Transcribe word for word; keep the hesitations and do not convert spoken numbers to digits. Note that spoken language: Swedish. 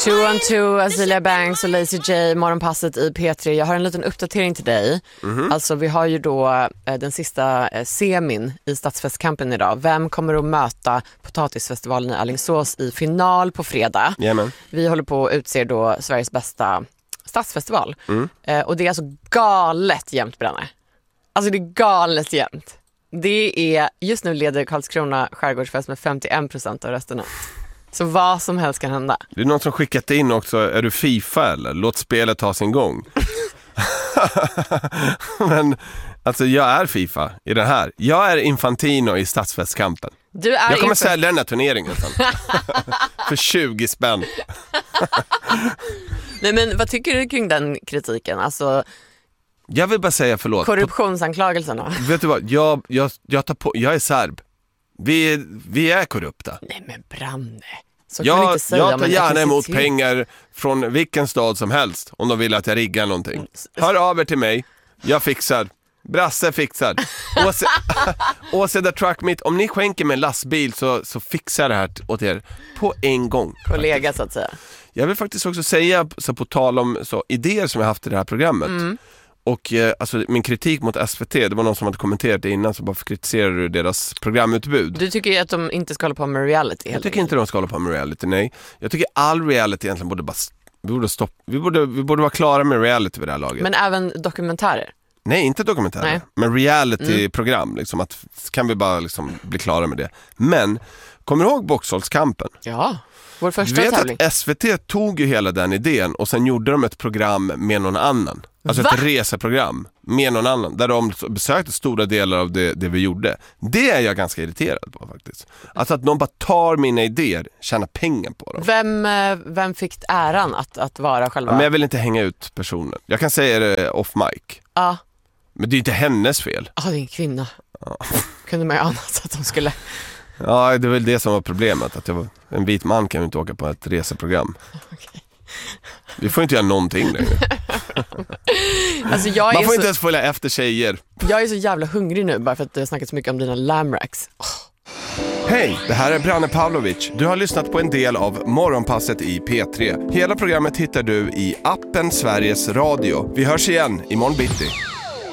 Two on two, Azealia Banks och Lazy J, morgonpasset i P tre. Jag har en liten uppdatering till dig. Mm-hmm. Alltså vi har ju då eh, den sista eh, semin i Stadsfestkampen idag. Vem kommer att möta Potatisfestivalen i Alingsås i final på fredag? Jajamän. Vi håller på att utse då Sveriges bästa stadsfestival. Mm. Eh, och det är alltså galet jämnt, Branne. Alltså det är galet jämnt. Det är, just nu leder Karlskrona Skärgårdsfest med femtioen procent av rösterna. Så vad som helst kan hända. Det är någon som skickat in också, är du FIFA eller? Låt spelet ta sin gång. Men alltså jag är FIFA i det här. Jag är Infantino i Stadsfestkampen. Du är jag kommer inf- sälja den här turneringen sen. För tjugo spänn. Nej, men vad tycker du kring den kritiken? Alltså jag vill bara säga förlåt. korruptionsanklagelserna. Vet du vad? Jag, jag, jag, tar på, jag är serb. Vi är, vi är korrupta. Nej men Branne. Så jag, kan du inte säga. jag tar gärna emot etnicitet. pengar från vilken stad som helst om de vill att jag riggar någonting. Hör av er till mig. Jag fixar. Brasse fixar. Åse, Åseda Truck Meet. Om ni skänker mig en lastbil så, så fixar det här åt er på en gång. Kollega så att säga. Jag vill faktiskt också säga, så på tal om så, idéer som jag haft i det här programmet. Mm. Och eh, alltså, min kritik mot S V T, det var någon som hade kommenterat det innan, så bara kritiserar du deras programutbud. Du tycker ju att de inte ska hålla på med reality. Jag tycker inte de ska hålla på med reality, nej. Jag tycker all reality egentligen borde bara vi borde stoppa. Vi borde, vi borde vara klara med reality vid det här laget. Men även dokumentärer? Nej, inte dokumentärer. Nej. Men reality-program, mm. liksom, att, kan vi bara liksom bli klara med det. Men, kommer du ihåg Boxholzkampen? Ja, vår första tävling. Du vet tävling. att S V T tog ju hela den idén och sen gjorde de ett program med någon annan. Alltså Va? ett reseprogram med någon annan. Där de besökte stora delar av det, det vi gjorde. Det är jag ganska irriterad på faktiskt. Alltså att de bara tar mina idéer, tjänar pengar på dem. Vem, vem fick äran att, att vara själva? Ja, men jag vill inte hänga ut personen. Jag kan säga det off mic. Ja. Men det är ju inte hennes fel. Ja, det är en kvinna. Ja. Kunde man ju annat att de skulle... Ja, det är väl det som var problemet. Att jag var, en vit man kan ju inte åka på ett reseprogram. Okay. Vi får inte göra någonting längre. Alltså jag man får så... inte ens följa efter tjejer. Jag är så jävla hungrig nu bara för att du har snackat så mycket om dina lamracks. Oh. Hej, det här är Branne Pavlovic. Du har lyssnat på en del av Morgonpasset i P tre. Hela programmet hittar du i appen Sveriges Radio. Vi hörs igen imorgon bitti.